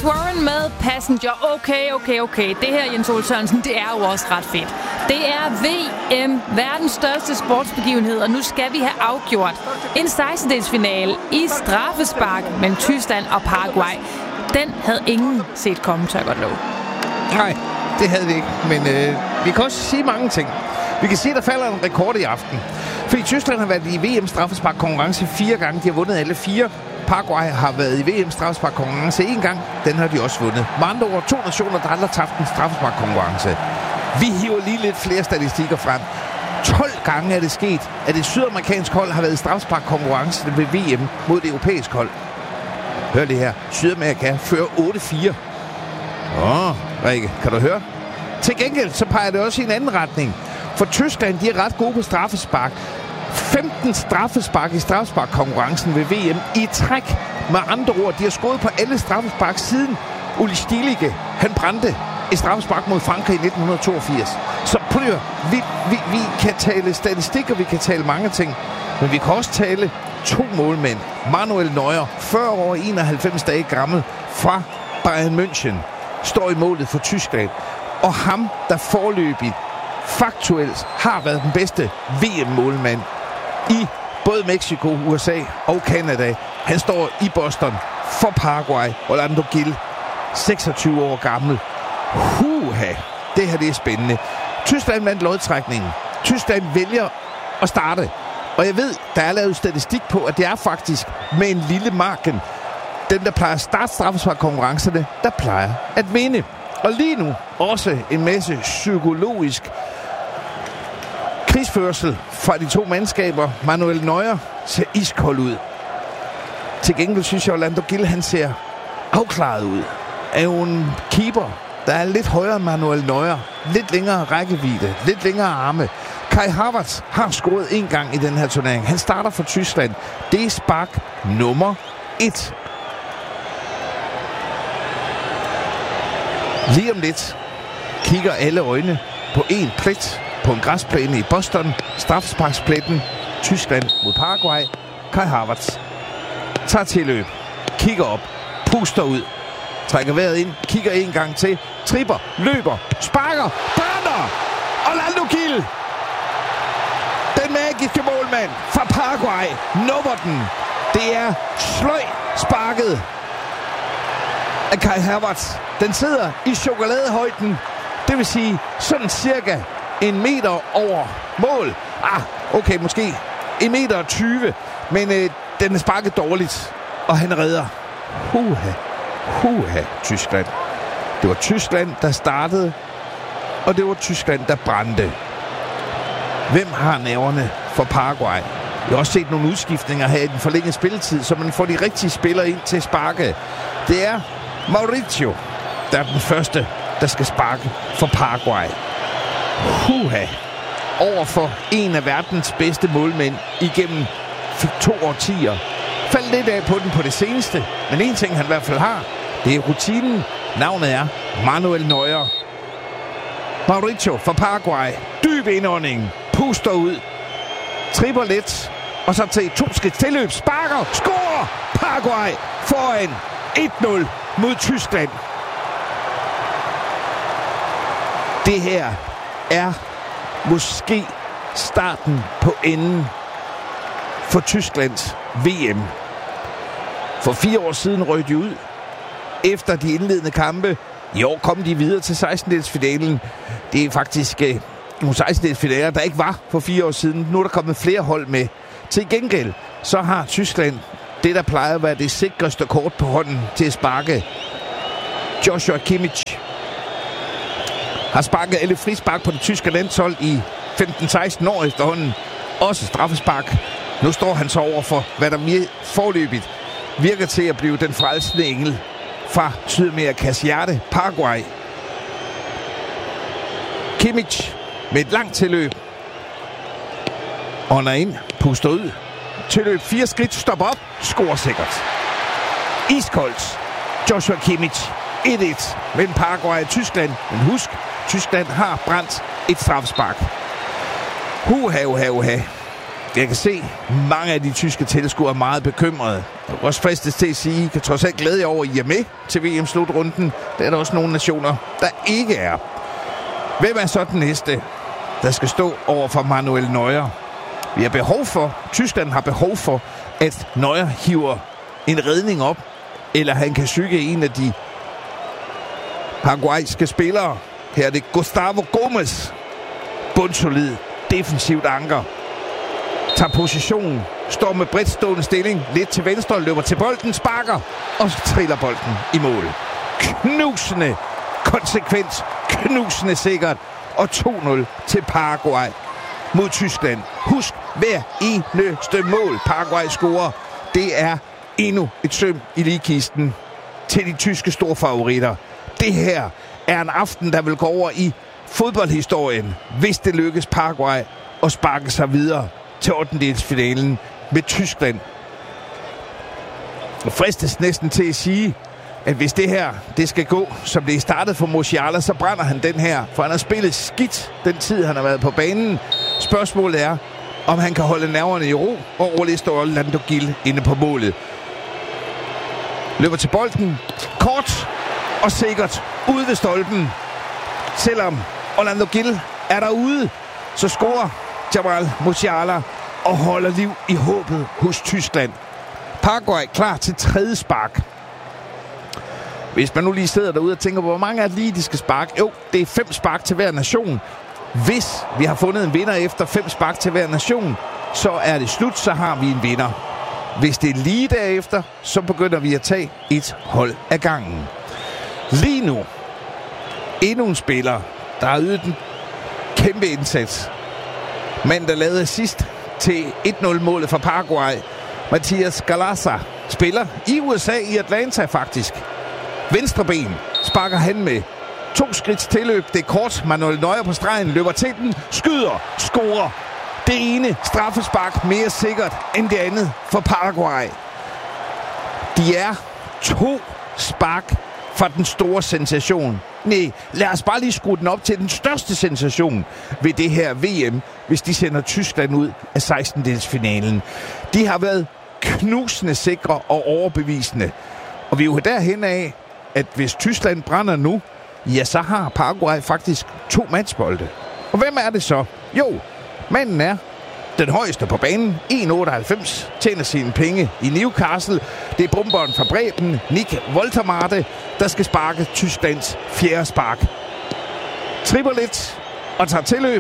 Warren med Passenger. Okay. Det her, Jens Ole Sørensen, det er jo også ret fedt. Det er VM, verdens største sportsbegivenhed, og nu skal vi have afgjort en 16-delsfinale i straffespark mellem Tyskland og Paraguay. Den havde ingen set komme, tør jeg godt love. Nej, det havde vi ikke, men vi kan også sige mange ting. Vi kan sige, at der falder en rekord i aften. Fordi Tyskland har været i VM-straffespark-konkurrence 4 gange. De har vundet alle 4. Paraguay har været i VM-straffespark-konkurrence 1 gang. Den har de også vundet. Med andre ord, 2 nationer, der aldrig har tabt en straffespark-konkurrence. Vi hiver lige lidt flere statistikker frem. 12 gange er det sket, at et sydamerikansk hold har været i straffespark-konkurrence ved VM mod det europæiske hold. Hør det her. Sydamerika fører 8-4. Rikke, kan du høre? Til gengæld så peger det også i en anden retning. For Tyskland, de er ret gode på straffespark. 15 straffespark i straffespark-konkurrencen ved VM i træk. Med andre ord, de har scoret på alle straffespark siden Uli Stilige, han brændte et straffespark mod Frankrig i 1982. Så prøv at vi kan tale statistikker, vi kan tale mange ting. Men vi kan også tale 2 målmænd. Manuel Neuer, 40 år 91 dage gammel, fra Bayern München, står i målet for Tyskland. Og ham, der foreløbigt faktuelt har været den bedste VM-målmand i både Mexico, USA og Canada. Han står i Boston for Paraguay. Orlando Gil, 26 år gammel. Det her det er spændende. Tyskland vandt lodtrækningen. Tyskland vælger at starte. Og jeg ved, der er lavet statistik på, at det er faktisk med en lille marken. Den, der plejer at starte straffespark-konkurrencerne, der plejer at vinde. Og lige nu også en masse psykologisk krigsførsel fra de 2 mandskaber. Manuel Neuer ser iskold ud. Til gengæld synes jeg, at Orlando Gil, han ser afklaret ud. Er jo en keeper, der er lidt højere end Manuel Neuer. Lidt længere rækkevidde, lidt længere arme. Kai Havertz har scoret 1 gang i den her turnering. Han starter for Tyskland. Det er spark nummer 1. Lige om lidt kigger alle øjne på en plet på en græsplæne i Boston. Straffesparkspletten. Tyskland mod Paraguay. Kai Havertz tager tilløb. Kigger op. Puster ud. Trækker vejret ind. Kigger 1 gang til. Tripper. Løber. Sparker. Brænder. Orlando Gil. Den magiske målmand fra Paraguay. Nupper den. Det er sløj sparket af Kai Havertz. Den sidder i chokoladehøjden. Det vil sige sådan cirka 1 meter over mål. Okay, måske 1,20 meter. Men den er sparket dårligt. Og han redder. Tyskland. Det var Tyskland, der startede. Og det var Tyskland, der brændte. Hvem har nerverne for Paraguay? Jeg har også set nogle udskiftninger her i den forlængede spilletid, så man får de rigtige spillere ind til at sparke. Det er Mauricio, der er den første, der skal sparke for Paraguay. Over for en af verdens bedste målmænd igennem 2 årtier. Faldt lidt af på den på det seneste, men en ting han i hvert fald har, det er rutinen. Navnet er Manuel Neuer. Mauricio fra Paraguay. Dyb indånding. Puster ud. Tripper lidt. Og så til 2 skridt tilløb. Sparker. Scorer. Paraguay foran 1-0 mod Tyskland. Det her er måske starten på enden for Tysklands VM. For 4 år siden røg de ud efter de indledende kampe. I år kom de videre til 16-delsfinalen. Det er faktisk nogle 16-delsfinaler, der ikke var for 4 år siden. Nu er der kommet flere hold med. Til gengæld så har Tyskland det, der plejer at være det sikreste kort på hånden til at sparke. Joshua Kimmich har sparket alle frispark på det tyske landshold i 15-16 år efterhånden. Også straffespark. Nu står han så over for, hvad der forløbigt virker til at blive den frelsende engel fra Sydamerikas hjerte, Paraguay. Kimmich med et langt tilløb. Ånder ind, puster ud. Tilløb 4 skridt, stopper op, scorer sikkert. Iskoldt. Joshua Kimmich 1-1 mellem Paraguay og Tyskland. Men husk, Tyskland har brændt et straffespark. Jeg kan se, mange af de tyske tilskuere er meget bekymrede. Jeg også fristes til at sige, kan trods alt glæde jer over, at I er med til VM-slutrunden. Der er der også nogle nationer, der ikke er. Hvem er så den næste, der skal stå over for Manuel Neuer? Tyskland har behov for, at Neuer hiver en redning op, eller han kan psyke en af de paraguayske spillere. Her er det Gustavo Gomes. Bundsolid, defensivt anker. Tager position, står med bredt stående stilling, lidt til venstre, løber til bolden, sparker og triller bolden i mål. Knusende, konsekvent, knusende sikkert. Og 2-0 til Paraguay mod Tyskland. Husk, hver eneste mål Paraguay scorer, det er endnu et søm i ligkisten til de tyske storfavoritter. Det her er en aften, der vil gå over i fodboldhistorien, hvis det lykkes Paraguay at sparke sig videre til 8-delsfinalen med Tyskland. Og fristes næsten til at sige, at hvis det her det skal gå, som det er startet for Musiala, så brænder han den her. For han har spillet skidt den tid, han har været på banen. Spørgsmålet er, om han kan holde nerverne i ro, og roligt står Orlando Gil inde på målet. Løber til bolden. Kort og sikkert ude ved stolpen. Selvom Orlando Gil er derude, så scorer Jamal Musiala og holder liv i håbet hos Tyskland. Paraguay klar til tredje spark. Hvis man nu lige sidder derude og tænker på, hvor mange er det lige, de skal sparke? Jo, det er 5 spark til hver nation. Hvis vi har fundet en vinder efter 5 spark til hver nation, så er det slut, så har vi en vinder. Hvis det er lige derefter, så begynder vi at tage et hold af gangen. Lige nu, endnu en spiller, der har ydet en kæmpe indsats. Manden, der lavede sidst til 1-0-målet for Paraguay, Mathias Galazza, spiller i USA, i Atlanta faktisk. Venstre ben sparker han med 2 skridts tilløb. Det er kort. Manuel Neuer på stregen løber til den, skyder, scorer. Det ene straffespark mere sikkert end det andet for Paraguay. De er 2 spark fra den store sensation. Nej, lad os bare lige skrue den op til den største sensation ved det her VM, hvis de sender Tyskland ud af 16-delsfinalen. De har været knusende sikre og overbevisende. Og vi er jo derhen af, at hvis Tyskland brænder nu, ja, så har Paraguay faktisk 2 matchbolde. Og hvem er det så? Jo, manden er den højeste på banen, 1,98, tjener sine penge i Newcastle. Det er bomberen fra Breben, Nick Woltermate, der skal sparke Tysklands 4. spark. Tripper lidt og tager tilløb.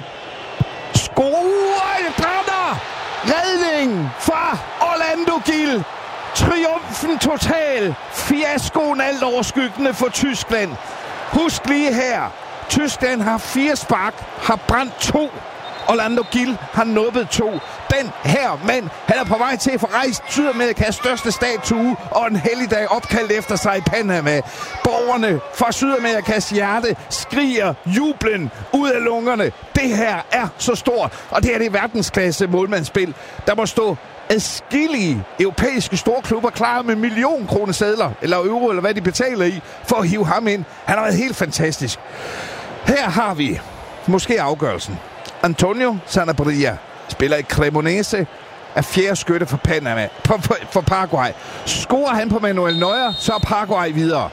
Scorer! Brænder! Redning fra Orlando Gil. Triumfen total. Fiaskoen alt overskyggende for Tyskland. Husk lige her. Tyskland har 4 spark, har brændt 2. Orlando Gil har nubbet 2. Den her mand, han er på vej til at få rejst Sydamerikas største statue og en helligdag opkaldt efter sig i Panama. Borgerne fra Sydamerikas hjerte skriger jublen ud af lungerne. Det her er så stort, og det er det verdensklasse målmandsspil. Der må stå adskillige europæiske storklubber klar med millionkronesedler, eller euro, eller hvad de betaler i, for at hive ham ind. Han har været helt fantastisk. Her har vi måske afgørelsen. Antonio Sanabria spiller i Cremonese, er 4. skytte for Panama, for Paraguay. Scorer han på Manuel Neuer, så er Paraguay videre.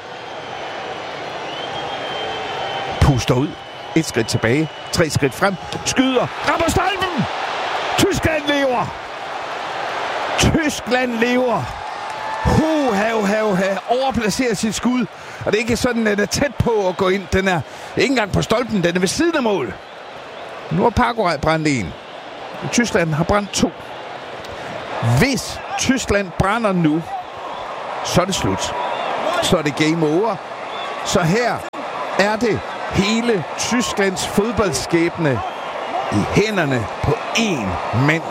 Puster ud. 1 skridt tilbage. 3 skridt frem. Skyder. Rammer stolpen! Tyskland lever! Tyskland lever! Overplacerer sit skud. Og det er ikke sådan, at den er tæt på at gå ind. Den er ikke engang på stolpen. Den er ved siden af mål. Nu har Paraguay brændt 1. Tyskland har brændt 2. Hvis Tyskland brænder nu, så er det slut. Så er det game over. Så her er det hele Tysklands fodboldskæbne i hænderne på 1 mand.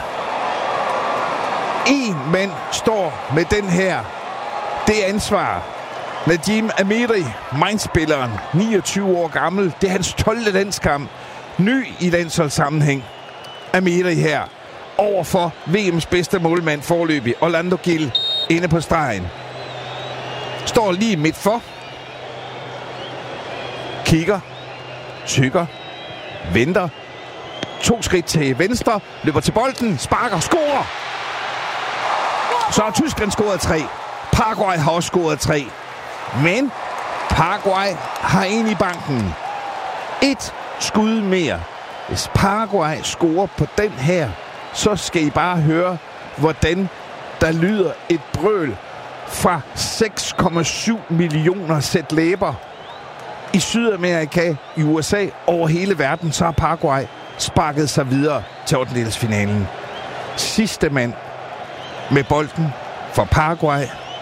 1 mand står med den her. Det ansvar. Nadim Amiri, Mainz-spilleren, 29 år gammel. Det er hans 12. landskamp. Ny i landsholdssammenhæng. Amiri her. Overfor VM's bedste målmand forløbig. Orlando Gil inde på stregen. Står lige midt for. Kigger. Tykker. Venter. 2 skridt til venstre, løber til bolden, sparker, scorer. Så har Tyskland scoret 3. Paraguay har også scoret 3. Men Paraguay har en i banken. 1 skud mere. Hvis Paraguay scorer på den her, så skal I bare høre, hvordan der lyder et brøl fra 6,7 millioner sæt læber i Sydamerika, i USA, over hele verden. Så har Paraguay sparket sig videre til 8-delsfinalen. Sidste mand med bolden for Paraguay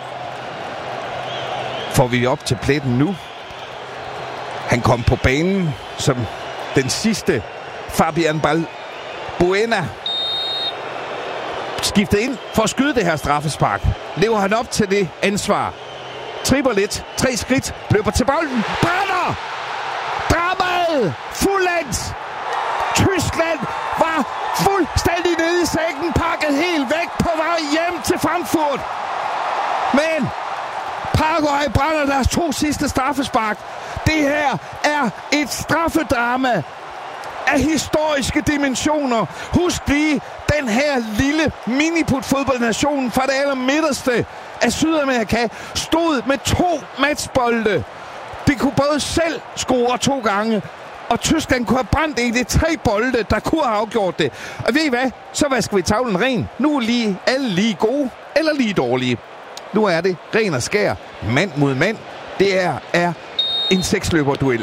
får vi op til pletten nu. Han kom på banen som den sidste. Fabian Balbuena skiftet ind for at skyde det her straffespark. Lever han op til det ansvar? Tripper lidt, 3 skridt, løber til bolden, brænder! Dramaet! Fuldendt! Tyskland var fuldstændig nede i sækken, pakket helt væk på vej hjem til Frankfurt. Men Paraguay brænder deres 2 sidste straffespark. Det her er et straffedrama af historiske dimensioner. Husk lige, den her lille miniput-fodboldnation fra det allermidterste af Sydamerika stod med 2 matchbolde. De kunne både selv score 2 gange, og Tyskland kunne have brændt i det 3 bolde, der kunne have afgjort det. Og ved I hvad? Så vasker vi tavlen ren. Nu er alle lige gode eller lige dårlige. Nu er det ren og skær. Mand mod mand. Det er en 6-løber-duel.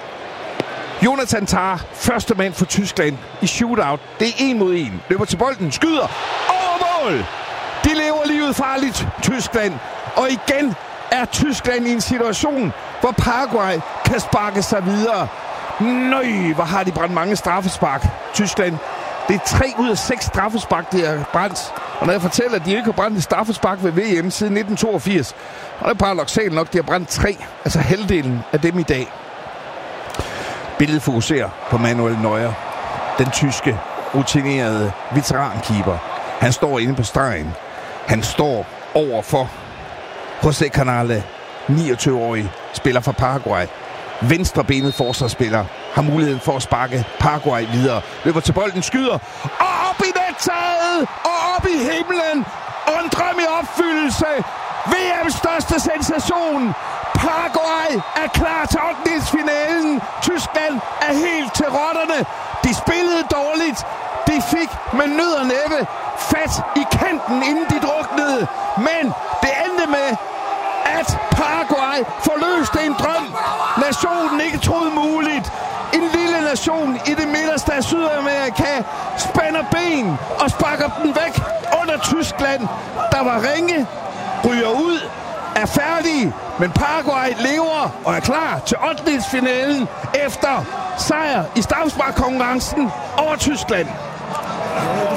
Jonathan Tah, første mand for Tyskland i shootout. Det er 1 mod 1. Løber til bolden, skyder over mål. De lever livet farligt, Tyskland. Og igen er Tyskland i en situation, hvor Paraguay kan sparke sig videre. Nøj, hvor har de brændt mange straffespark, Tyskland. Det er 3 ud af 6 straffespark, de har brændt. Og når jeg fortæller, at de ikke har brændt et straffespark ved VM siden 1982, og det er paradoksalt nok, de har brændt 3, altså halvdelen af dem i dag. Billedet fokuserer på Manuel Neuer, den tyske, rutinerede veterankeeper. Han står inde på stregen. Han står over for José Canale, 29-årig spiller fra Paraguay. Venstrebenet forsvarsspiller har muligheden for at sparke Paraguay videre. Løber til bolden, skyder, og op i nettaget, og op i himlen, og en drøm i opfyldelse. VM's største sensation. Paraguay er klar til 8-delsfinalen. Tyskland er helt til rotterne. De spillede dårligt. De fik med nød og næppe fat i kanten, inden de druknede. Men det endte med, at Paraguay forløste en drøm, nationen ikke troede muligt. En lille nation i det midterste af Sydamerika spænder ben og sparker den væk under Tyskland, der var ringe, ryger ud, er færdige, men Paraguay lever og er klar til 8-delsfinalen efter sejr i straffesparkkonkurrencen over Tyskland.